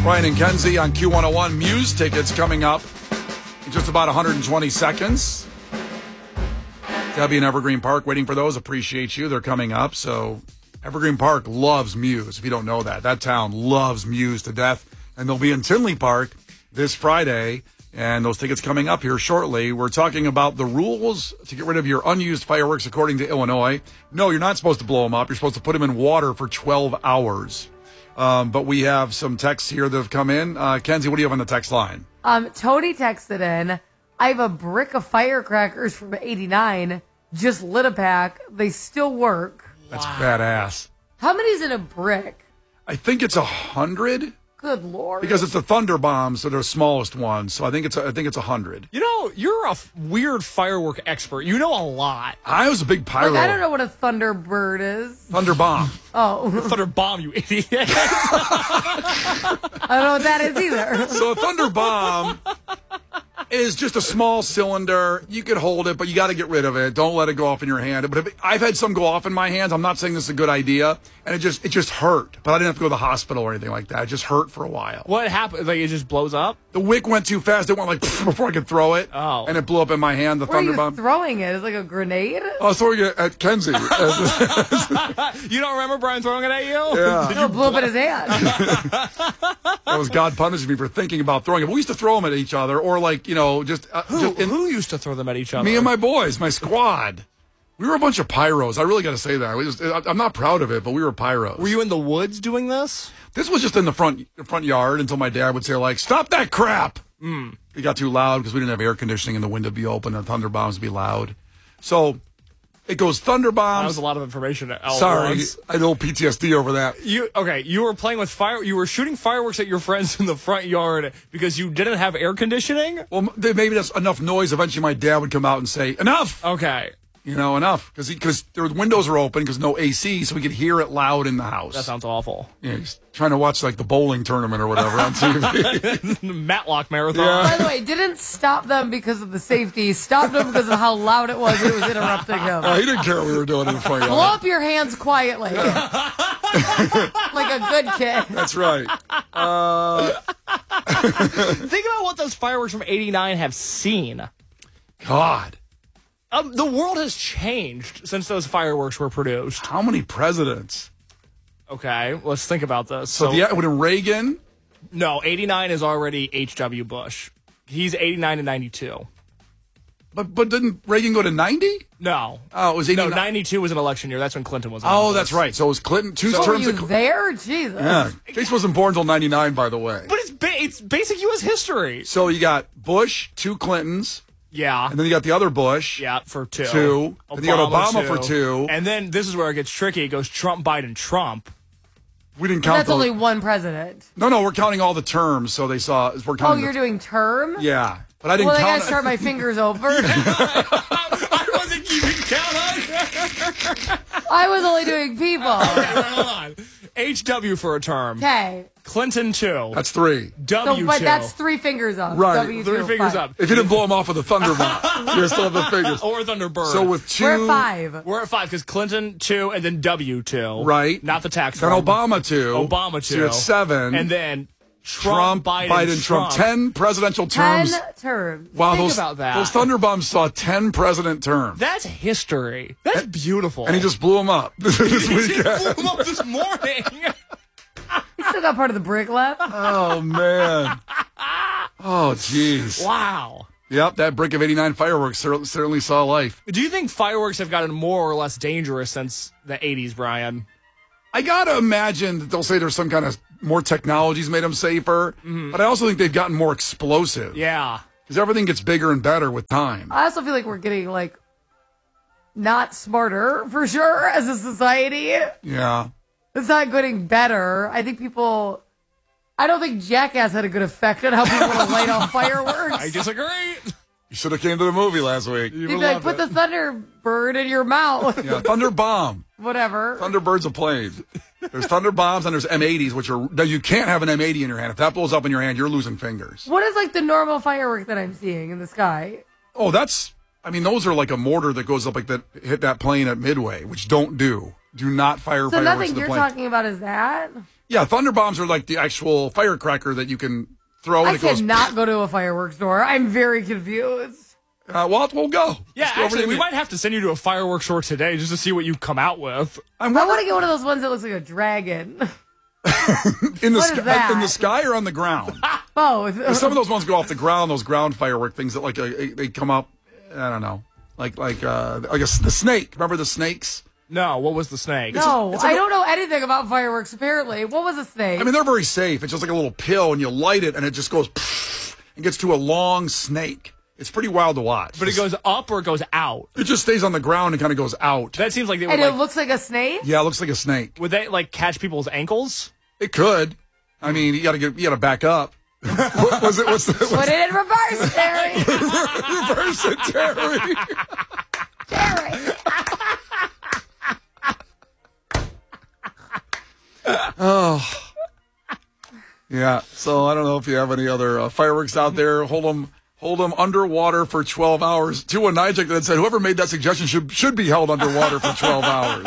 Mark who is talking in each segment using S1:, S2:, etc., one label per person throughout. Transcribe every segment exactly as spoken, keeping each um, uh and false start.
S1: Brian and Kenzie on Q one oh one. Muse tickets coming up in just about one hundred twenty seconds. Debbie in Evergreen Park waiting for those. Appreciate you. They're coming up. So Evergreen Park loves Muse, if you don't know that. That town loves Muse to death. And they'll be in Tinley Park this Friday. And those tickets coming up here shortly. We're talking about the rules to get rid of your unused fireworks according to Illinois. No, you're not supposed to blow them up. You're supposed to put them in water for twelve hours. Um, but we have some texts here that have come in. Uh, Kenzie, what do you have on the text line?
S2: Um, Tony texted in, I have a brick of firecrackers from eighty-nine. Just lit a pack. They still work.
S1: That's wow. Badass.
S2: How many's in a brick?
S1: I think it's a hundred.
S2: Good Lord.
S1: Because it's the Thunder Bombs, so they're the smallest ones. So I think it's a, I think it's a hundred.
S3: You know, you're a f- weird firework expert. You know a lot.
S1: I was a big pyro.
S2: Like, I don't know what a Thunderbird is.
S1: Thunder Bomb.
S2: Oh.
S3: Thunder Bomb, you idiot.
S2: I don't know what that is either.
S1: So a Thunder Bomb is just a small cylinder. You could hold it, but you got to get rid of it. Don't let it go off in your hand. But if it, I've had some go off in my hands. I'm not saying this is a good idea, and it just it just hurt. But I didn't have to go to the hospital or anything like that. It just hurt for a while.
S3: What happened? Like it just blows up?
S1: The wick went too fast. It went like before I could throw it.
S3: Oh,
S1: and it blew up in my hand. The
S2: Where
S1: Thunder
S2: are you
S1: Bomb.
S2: Throwing it? It's like a grenade.
S1: I was throwing it at Kenzie.
S3: You don't remember Brian throwing it at you?
S1: Yeah.
S2: No, it blew up in his hand.
S1: That was God punishing me for thinking about throwing it. But we used to throw them at each other, or like you know, just. Uh,
S3: Who,
S1: just in,
S3: who used to throw them at each other?
S1: Me and my boys, my squad. We were a bunch of pyros. I really got to say that. We just, I'm not proud of it, but we were pyros.
S3: Were you in the woods doing this?
S1: This was just in the front front yard until my dad would say, like, stop that crap.
S3: Mm.
S1: It got too loud because we didn't have air conditioning and the window would be open and the thunder bombs would be loud. So it goes thunder bombs.
S3: That was a lot of information. At
S1: Sorry,
S3: once.
S1: I know P T S D over that.
S3: You okay? You were playing with fire. You were shooting fireworks at your friends in the front yard because you didn't have air conditioning.
S1: Well, maybe that's enough noise. Eventually, my dad would come out and say, "Enough."
S3: Okay.
S1: You know, enough because because the windows are open because no A C, so we could hear it loud in the house.
S3: That sounds awful.
S1: Yeah, he's trying to watch like the bowling tournament or whatever on T V.
S3: Matlock marathon.
S1: Yeah.
S2: By the way, didn't stop them because of the safety. Stopped them because of how loud it was. It was interrupting him.
S1: Uh, he didn't care what we were doing in the front yard.
S2: Blow up your hands quietly, like a good kid.
S1: That's right. Uh...
S3: Think about what those fireworks from eighty-nine have seen.
S1: God.
S3: Um, the world has changed since those fireworks were produced.
S1: How many presidents?
S3: Okay, let's think about this.
S1: So, so the, when Reagan?
S3: No, eighty-nine is already H W Bush. He's eighty-nine to ninety-two.
S1: But but didn't Reagan go to ninety?
S3: No.
S1: Oh, it was eighty-nine.
S3: No, ninety-two was an election year. That's when Clinton was in
S1: Oh,
S3: office.
S1: that's right. So it was Clinton. Two
S2: so
S1: terms
S2: were you
S1: of,
S2: there? Jesus.
S1: Yeah. Case wasn't born until ninety-nine, by the way.
S3: But it's ba- it's basic U S history.
S1: So you got Bush, two Clintons.
S3: Yeah.
S1: And then you got the other Bush.
S3: Yeah, for two.
S1: Two. And then you got Obama
S3: two.
S1: for two.
S3: And then this is where it gets tricky. It goes Trump, Biden, Trump.
S1: We didn't
S2: But
S1: count
S2: that's
S1: those.
S2: only one president.
S1: No, no, we're counting all the terms. So they saw. We're counting
S2: Oh, you're
S1: the,
S2: doing term?
S1: Yeah. But I didn't
S2: well,
S1: count.
S2: Well, I got to start my fingers over.
S3: I wasn't keeping count on.
S2: I was only doing people.
S3: Okay, hold on. H W for a term.
S2: Okay.
S3: Clinton two.
S1: That's three.
S3: W two.
S2: So, but that's three fingers up.
S1: Right.
S2: W two,
S3: three fingers
S2: five.
S3: up.
S1: If you didn't blow them off with a thunder bomb, you still have the fingers.
S3: Or Thunderbird.
S1: So with two.
S2: We're at five.
S3: We're at five because Clinton two and then W two.
S1: Right.
S3: Not the tax
S1: Then
S3: form.
S1: Obama two.
S3: Obama two.
S1: So you're at seven.
S3: And then Trump,
S1: Trump,
S3: Biden,
S1: Biden, Trump. Ten presidential terms.
S2: Ten terms.
S1: Wow,
S3: Think
S1: those,
S3: about that.
S1: those thunder bombs saw ten president terms.
S3: That's history. That's
S1: and,
S3: beautiful.
S1: And he just blew them up this
S3: he
S1: weekend.
S3: just blew them up this morning.
S2: He still got part of the brick left.
S1: Oh, man. Oh, jeez.
S3: Wow.
S1: Yep, that brick of eighty-nine fireworks certainly saw life.
S3: Do you think fireworks have gotten more or less dangerous since the eighties, Brian?
S1: I got to imagine that they'll say there's some kind of more technologies made them safer, mm-hmm. but I also think they've gotten more explosive.
S3: Yeah.
S1: Because everything gets bigger and better with time.
S2: I also feel like we're getting, like, not smarter, for sure, as a society.
S1: Yeah.
S2: It's not getting better. I think people... I don't think Jackass had a good effect on how people would light off fireworks.
S3: I disagree.
S1: You should have came to the movie last week.
S2: You'd be like, put it. the Thunderbird in your mouth.
S1: Yeah, Thunder Bomb.
S2: Whatever.
S1: Thunderbird's a plane. There's Thunder Bombs and there's M eighties, which are... No, you can't have an M eighty in your hand. If that blows up in your hand, you're losing fingers.
S2: What is, like, the normal firework that I'm seeing in the sky?
S1: Oh, that's... I mean, those are like a mortar that goes up like that, hit that plane at Midway, which don't do. Do not fire
S2: so
S1: fireworks
S2: nothing
S1: at the
S2: you're
S1: plane.
S2: talking about is that?
S1: Yeah, thunder bombs are like the actual firecracker that you can throw and
S2: I
S1: it goes.
S2: cannot go to a fireworks store. I'm very confused.
S1: Uh, well, we'll go.
S3: Yeah,
S1: Let's go over
S3: actually,
S1: to
S3: we
S1: the-
S3: might have to send you to a fireworks store today just to see what you come out with.
S1: I'm
S2: I want to get one of those ones that looks like a dragon.
S1: in the
S2: What is
S1: sky,
S2: that?
S1: in the sky or on the ground.
S2: Both.
S1: Some of those ones go off the ground. Those ground firework things that like uh, they come up. I don't know, like like uh, like a, the snake. Remember the snakes?
S3: No, what was the snake?
S2: No,
S1: it's like
S2: I
S1: a-
S2: don't know anything about fireworks, apparently. What was a snake?
S1: I mean, they're very safe. It's just like a little pill, and you light it, and it just goes and gets to a long snake. It's pretty wild to watch.
S3: But it goes up or it goes out?
S1: It just stays on the ground and kind of goes out.
S3: That seems like they would
S2: and
S3: like,
S2: it looks like a snake?
S1: Yeah, it looks like a snake.
S3: would they like catch people's ankles?
S1: It could. I mean, you gotta get, you gotta back up. what was it? What's the? What's
S2: Put it in reverse, Terry.
S1: reverse it, Terry?
S2: Terry.
S1: Oh, yeah. So I don't know if you have any other uh, fireworks out there. Hold them, hold them underwater for twelve hours. two one nine checked that said whoever made that suggestion should should be held underwater for twelve hours.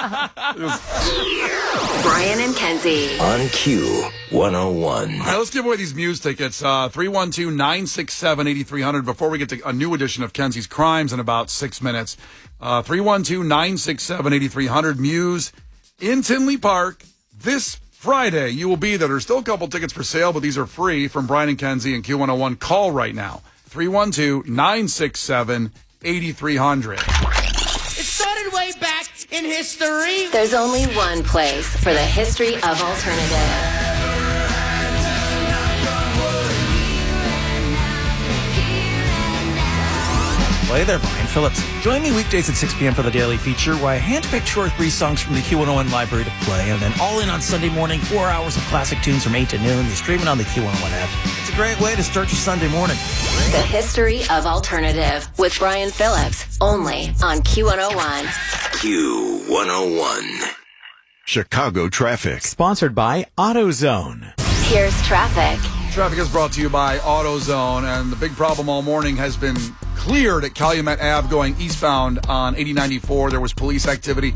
S4: Brian and Kenzie
S5: On Q one oh one.
S1: All right, let's give away these Muse tickets. Uh, three one two, nine six seven, eight three zero zero before we get to a new edition of Kenzie's Crimes in about six minutes. Uh, three one two, nine six seven, eight three zero zero. Muse in Tinley Park this Friday. You will be there. There's still a couple tickets for sale, but these are free from Brian and Kenzie and Q one oh one. Call right now. three one two, nine six seven, eight three zero zero.
S6: It started way back in history.
S4: There's only one place for the history of alternative.
S7: Hey there, Brian Phillips. Join me weekdays at six p.m. for the Daily Feature, where I handpick two or three songs from the Q one oh one library to play, and then all in on Sunday morning, four hours of classic tunes from eight to noon. You're streaming on the Q one oh one app. It's a great way to start your Sunday morning.
S4: The history of alternative with Brian Phillips, only on Q one oh one.
S5: Q one oh one. Chicago traffic.
S8: Sponsored by AutoZone.
S4: Here's traffic.
S1: Traffic is brought to you by AutoZone, and the big problem all morning has been cleared at Calumet Avenue going eastbound on eighty ninety-four. There was police activity.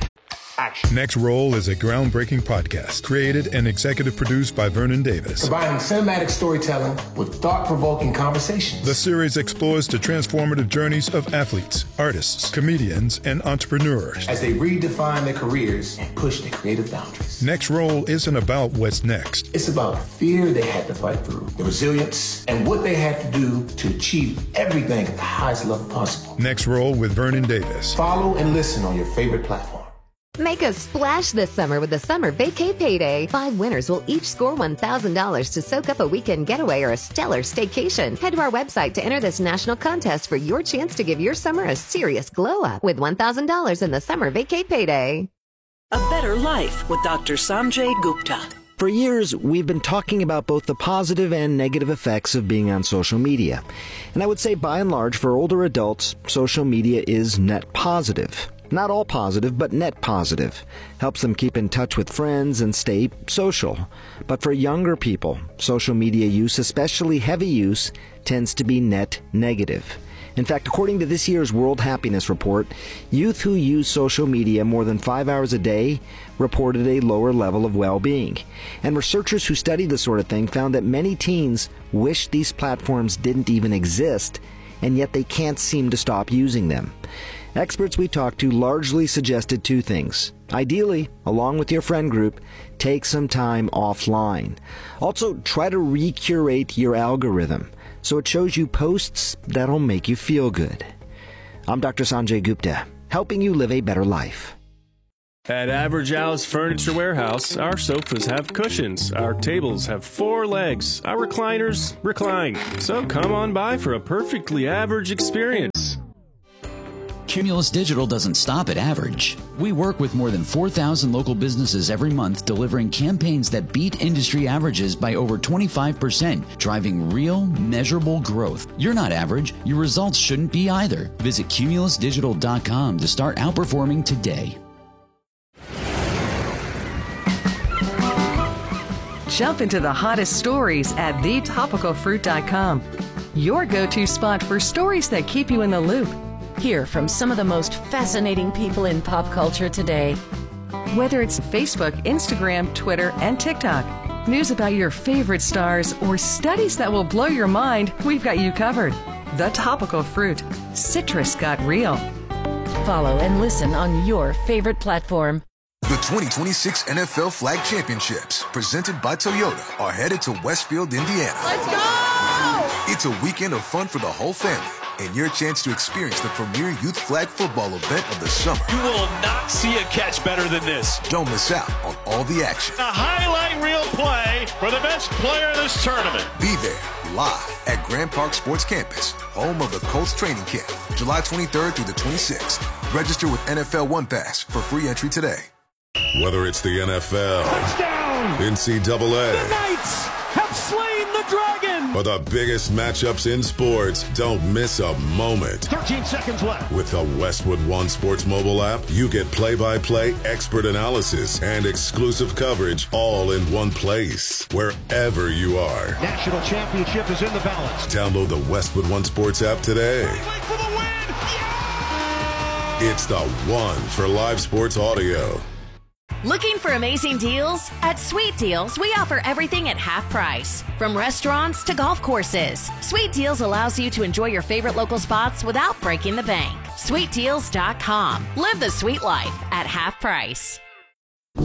S9: Next Roll is a groundbreaking podcast created and executive produced by Vernon Davis.
S10: Combining cinematic storytelling with thought-provoking conversations.
S9: The series explores the transformative journeys of athletes, artists, comedians, and entrepreneurs
S10: as they redefine their careers and push their creative boundaries.
S9: Next Roll isn't about what's next.
S10: It's about the fear they had to fight through, the resilience, and what they had to do to achieve everything at the highest level possible.
S9: Next Roll with Vernon Davis.
S10: Follow and listen on your favorite platform.
S11: Make a splash this summer with the Summer Vacay Payday. Five winners will each score one thousand dollars to soak up a weekend getaway or a stellar staycation. Head to our website to enter this national contest for your chance to give your summer a serious glow up with one thousand dollars in the Summer Vacay Payday.
S12: A Better Life with Doctor Sanjay Gupta.
S13: For years, we've been talking about both the positive and negative effects of being on social media. And I would say by and large, for older adults, social media is net positive. Not all positive, but net positive. Helps them keep in touch with friends and stay social. But for younger people, social media use, especially heavy use, tends to be net negative. In fact, according to this year's World Happiness Report, youth who use social media more than five hours a day reported a lower level of well-being. And researchers who study this sort of thing found that many teens wish these platforms didn't even exist, and yet they can't seem to stop using them. Experts we talked to largely suggested two things. Ideally, along with your friend group, take some time offline. Also, try to recurate your algorithm so it shows you posts that'll make you feel good. I'm Doctor Sanjay Gupta, helping you live a better life.
S14: At Average Al's Furniture Warehouse, our sofas have cushions, our tables have four legs, our recliners recline. So come on by for a perfectly average experience.
S15: Cumulus Digital doesn't stop at average. We work with more than four thousand local businesses every month, delivering campaigns that beat industry averages by over twenty-five percent, driving real, measurable growth. You're not average. Your results shouldn't be either. Visit cumulus digital dot com to start outperforming today.
S16: Jump into the hottest stories at the topical fruit dot com. Your go-to spot for stories that keep you in the loop. Hear from some of the most fascinating people in pop culture today. Whether it's Facebook, Instagram, Twitter, and TikTok, news about your favorite stars, or studies that will blow your mind, we've got you covered. The Topical Fruit. Citrus got real.
S17: Follow and listen on your favorite platform.
S18: The twenty twenty-six N F L Flag Championships, presented by Toyota, are headed to Westfield, Indiana.
S6: Let's go!
S18: It's a weekend of fun for the whole family, and your chance to experience the premier youth flag football event of the summer.
S19: You will not see a catch better than this.
S18: Don't miss out on all the action.
S19: A highlight reel play for the best player in this tournament.
S18: Be there, live at Grand Park Sports Campus, home of the Colts training camp, July twenty-third through the twenty-sixth. Register with N F L One Pass for free entry today.
S20: Whether it's the N F L,
S19: touchdown,
S20: N C double A,
S19: the Knights have slain the dragon,
S20: or the biggest matchups in sports, don't miss a moment.
S19: thirteen seconds left.
S20: With the Westwood One Sports mobile app, you get play-by-play expert analysis and exclusive coverage all in one place, wherever you are.
S19: National championship is in the balance.
S20: Download the Westwood One Sports app today.
S19: For the win. Yeah!
S20: It's the one for live sports audio.
S21: Looking for amazing deals? At Sweet Deals, we offer everything at half price. From restaurants to golf courses, Sweet Deals allows you to enjoy your favorite local spots without breaking the bank. sweet deals dot com. Live the sweet life at half price.